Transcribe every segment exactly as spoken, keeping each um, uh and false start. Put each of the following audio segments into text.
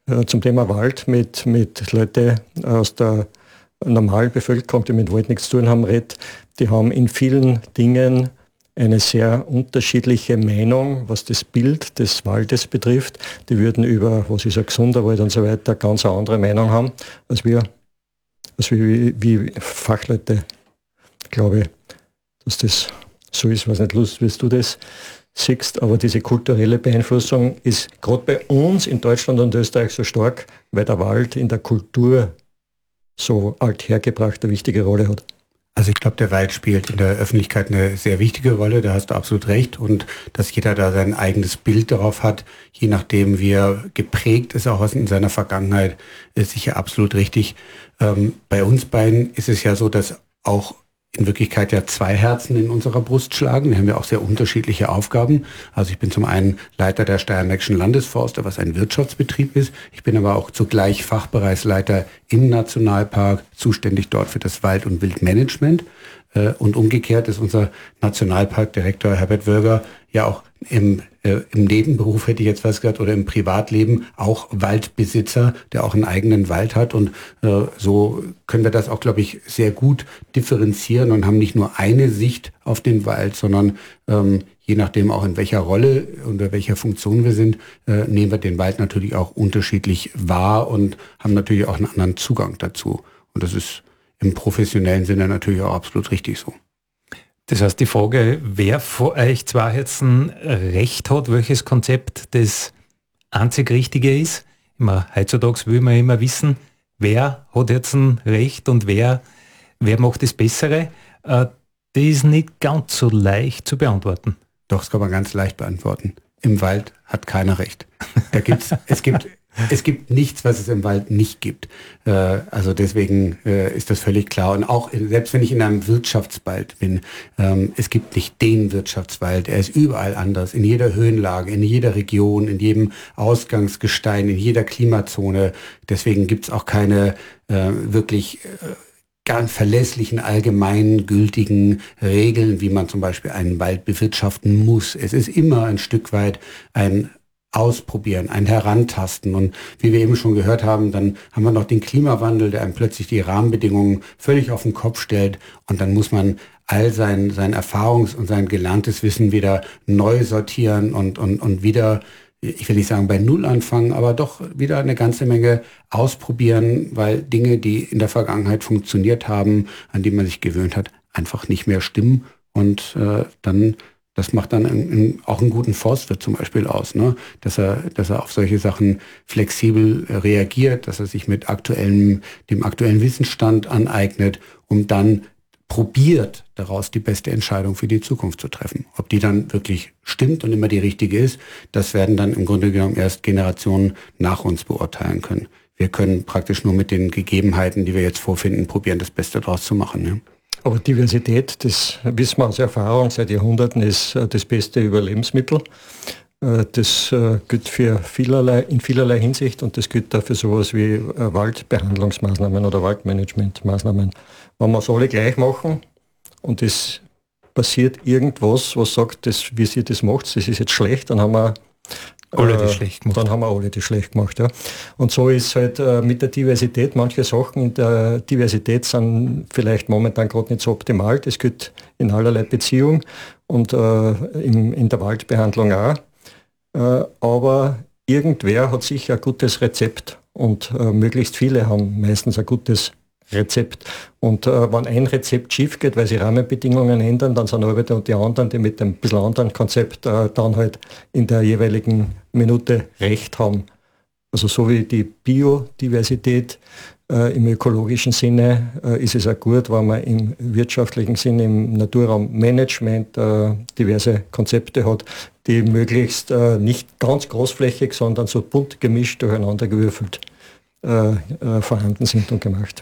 äh, zum Thema Wald mit, mit Leuten aus der normalen Bevölkerung, die mit Wald nichts zu tun haben, redet. Die haben in vielen Dingen eine sehr unterschiedliche Meinung, was das Bild des Waldes betrifft. Die würden über, was ist ein gesunder Wald und so weiter, ganz eine andere Meinung haben, als wir, als wie, wie Fachleute. Ich glaube, dass das so ist. Ich weiß nicht, Lust, wie du das siehst, aber diese kulturelle Beeinflussung ist gerade bei uns in Deutschland und Österreich so stark, weil der Wald in der Kultur so althergebracht eine wichtige Rolle hat. Also ich glaube, der Wald spielt in der Öffentlichkeit eine sehr wichtige Rolle, da hast du absolut recht. Und dass jeder da sein eigenes Bild darauf hat, je nachdem wie er geprägt ist, auch in seiner Vergangenheit, ist sicher absolut richtig. Ähm, bei uns beiden ist es ja so, dass auch in Wirklichkeit ja zwei Herzen in unserer Brust schlagen. Wir haben ja auch sehr unterschiedliche Aufgaben. Also ich bin zum einen Leiter der Steiermärkischen Landesforste, was ein Wirtschaftsbetrieb ist. Ich bin aber auch zugleich Fachbereichsleiter im Nationalpark, zuständig dort für das Wald- und Wildmanagement. Und umgekehrt ist unser Nationalparkdirektor Herbert Wölger ja auch im, äh, im Nebenberuf, hätte ich jetzt was gesagt, oder im Privatleben auch Waldbesitzer, der auch einen eigenen Wald hat. Und äh, so können wir das auch, glaube ich, sehr gut differenzieren und haben nicht nur eine Sicht auf den Wald, sondern ähm, je nachdem auch in welcher Rolle, unter welcher Funktion wir sind, äh, nehmen wir den Wald natürlich auch unterschiedlich wahr und haben natürlich auch einen anderen Zugang dazu. Und das ist im professionellen Sinne natürlich auch absolut richtig so. Das heißt, die Frage, wer von euch zwei jetzt ein Recht hat, welches Konzept das einzig Richtige ist. Immer, heutzutage will man immer wissen, wer hat jetzt ein Recht und wer, wer macht das Bessere. Das ist nicht ganz so leicht zu beantworten. Doch, das kann man ganz leicht beantworten. Im Wald hat keiner Recht. Da gibt's, es gibt Es gibt nichts, was es im Wald nicht gibt. Äh, also deswegen äh, ist das völlig klar. Und auch, selbst wenn ich in einem Wirtschaftswald bin, ähm, es gibt nicht den Wirtschaftswald. Er ist überall anders, in jeder Höhenlage, in jeder Region, in jedem Ausgangsgestein, in jeder Klimazone. Deswegen gibt es auch keine äh, wirklich äh, ganz verlässlichen, allgemein gültigen Regeln, wie man zum Beispiel einen Wald bewirtschaften muss. Es ist immer ein Stück weit ein Ausprobieren, ein Herantasten. Und wie wir eben schon gehört haben, dann haben wir noch den Klimawandel, der einem plötzlich die Rahmenbedingungen völlig auf den Kopf stellt. Und dann muss man all sein, sein Erfahrungs- und sein gelerntes Wissen wieder neu sortieren und, und, und wieder, ich will nicht sagen bei Null anfangen, aber doch wieder eine ganze Menge ausprobieren, weil Dinge, die in der Vergangenheit funktioniert haben, an die man sich gewöhnt hat, einfach nicht mehr stimmen. Und äh, dann Das macht dann in, in, auch einen guten Forstwirt zum Beispiel aus, ne? dass er, dass er auf solche Sachen flexibel reagiert, dass er sich mit aktuellem, dem aktuellen Wissensstand aneignet, um dann probiert, daraus die beste Entscheidung für die Zukunft zu treffen. Ob die dann wirklich stimmt und immer die richtige ist, das werden dann im Grunde genommen erst Generationen nach uns beurteilen können. Wir können praktisch nur mit den Gegebenheiten, die wir jetzt vorfinden, probieren, das Beste daraus zu machen. Ne? Aber Diversität, das wissen wir aus Erfahrung seit Jahrhunderten, ist das beste Überlebensmittel. Das gilt für vielerlei, in vielerlei Hinsicht und das gilt auch für sowas wie Waldbehandlungsmaßnahmen oder Waldmanagementmaßnahmen. Wenn wir es alle gleich machen und es passiert irgendwas, was sagt, das, wie ihr das macht, das ist jetzt schlecht, dann haben wir alle die schlecht gemacht. Dann haben wir alle die schlecht gemacht. Ja. Und so ist halt äh, mit der Diversität, manche Sachen in der Diversität sind vielleicht momentan gerade nicht so optimal. Das gilt in allerlei Beziehung und äh, in, in der Waldbehandlung auch. Äh, aber irgendwer hat sicher ein gutes Rezept und äh, möglichst viele haben meistens ein gutes Rezept. Und äh, wenn ein Rezept schief geht, weil sich Rahmenbedingungen ändern, dann sind aber die anderen, die mit einem bisschen anderen Konzept äh, dann halt in der jeweiligen Minute Recht haben. Also so wie die Biodiversität äh, im ökologischen Sinne äh, ist es auch gut, wenn man im wirtschaftlichen Sinne, im Naturraummanagement äh, diverse Konzepte hat, die möglichst äh, nicht ganz großflächig, sondern so bunt gemischt durcheinander gewürfelt äh, äh, vorhanden sind und gemacht werden.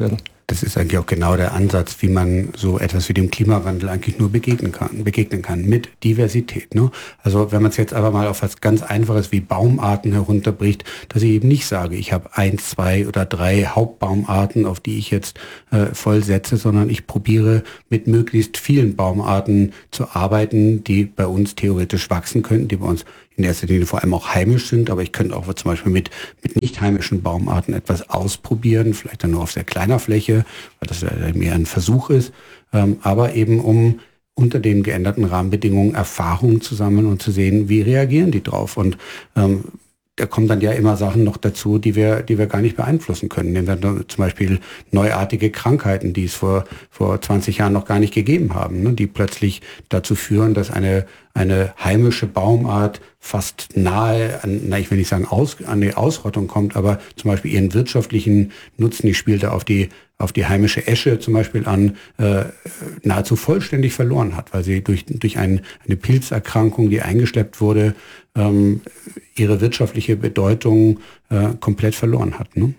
das ist eigentlich auch genau der Ansatz, wie man so etwas wie dem Klimawandel eigentlich nur begegnen kann, begegnen kann, mit Diversität. Ne? Also wenn man es jetzt aber mal auf was ganz Einfaches wie Baumarten herunterbricht, dass ich eben nicht sage, ich habe ein, zwei oder drei Hauptbaumarten, auf die ich jetzt äh, voll setze, sondern ich probiere mit möglichst vielen Baumarten zu arbeiten, die bei uns theoretisch wachsen könnten, die bei uns in erster Linie vor allem auch heimisch sind, aber ich könnte auch zum Beispiel mit, mit nicht heimischen Baumarten etwas ausprobieren, vielleicht dann nur auf sehr kleiner Fläche, weil das ja mehr ein Versuch ist, ähm, aber eben um unter den geänderten Rahmenbedingungen Erfahrungen zu sammeln und zu sehen, wie reagieren die drauf. Und ähm, da kommen dann ja immer Sachen noch dazu, die wir, die wir gar nicht beeinflussen können. Nehmen wir zum Beispiel neuartige Krankheiten, die es vor, vor zwanzig Jahren noch gar nicht gegeben haben, ne, die plötzlich dazu führen, dass eine, eine heimische Baumart fast nahe an, na, ich will nicht sagen aus, an die Ausrottung kommt, aber zum Beispiel ihren wirtschaftlichen Nutzen, ich spiele da auf die, auf die heimische Esche zum Beispiel an, äh, nahezu vollständig verloren hat, weil sie durch, durch ein, eine Pilzerkrankung, die eingeschleppt wurde, ähm, ihre wirtschaftliche Bedeutung äh, komplett verloren hat. Ne?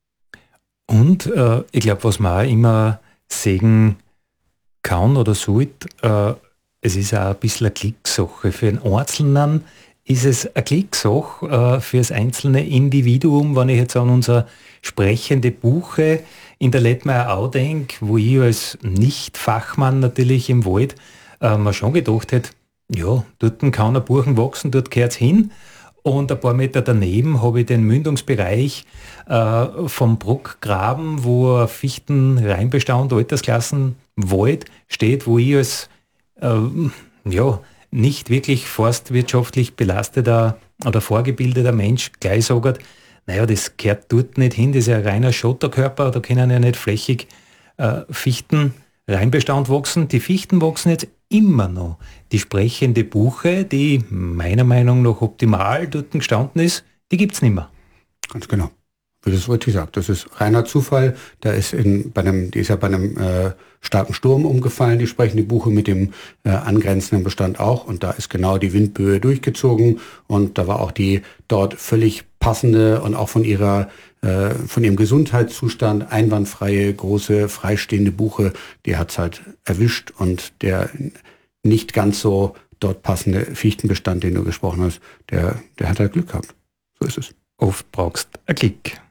Und äh, ich glaube, was man auch immer sehen kann oder sollte, äh, es ist auch ein bisschen eine Klicksache. Für einen Einzelnen ist es eine Klicksache, äh, für das einzelne Individuum, wenn ich jetzt an unser sprechende Buche in der Lettmeier Au denke, wo ich als Nicht-Fachmann natürlich im Wald äh, mir schon gedacht hätte, ja, dort kann ein Buchen wachsen, dort gehört es hin. Und ein paar Meter daneben habe ich den Mündungsbereich äh, vom Bruckgraben, wo ein Fichten-Reinbestand, Altersklassenwald steht, wo ich als äh, ja, nicht wirklich forstwirtschaftlich belasteter oder vorgebildeter Mensch gleich sagt, naja, das gehört dort nicht hin, das ist ja ein reiner Schotterkörper, da können ja nicht flächig äh, Fichten Reinbestand wachsen. Die Fichten wachsen jetzt immer noch. Die sprechende Buche, die meiner Meinung nach optimal dort gestanden ist, die gibt es nicht mehr. Ganz genau. Wie das richtig sagt, das ist reiner Zufall. Da ist in, bei einem, die ist ja bei einem äh, starken Sturm umgefallen, die sprechende Buche mit dem äh, angrenzenden Bestand auch. Und da ist genau die Windböe durchgezogen. Und da war auch die dort völlig passende und auch von ihrer äh, von ihrem Gesundheitszustand einwandfreie, große, freistehende Buche, die hat es halt erwischt. Und der nicht ganz so dort passende Fichtenbestand, den du gesprochen hast, der, der hat halt Glück gehabt. So ist es. Oft brauchst du einen Klick.